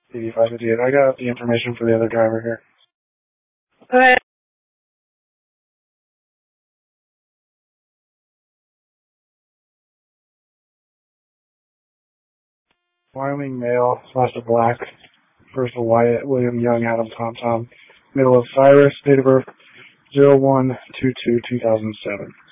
8558. I got the information for the other driver here. Go ahead. Wyoming male, last of black, first of Wyatt, William Young, Adam Tom, middle of Cyrus, date of birth 01/22/2007.